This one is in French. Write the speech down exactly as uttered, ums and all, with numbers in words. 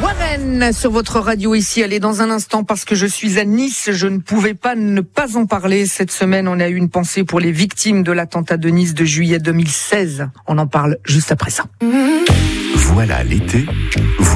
Warren sur votre radio ici. Allez, dans un instant, parce que je suis à Nice, je ne pouvais pas ne pas en parler. Cette semaine, on a eu une pensée pour les victimes de l'attentat de Nice de juillet deux mille seize. On en parle juste après ça. Voilà l'été.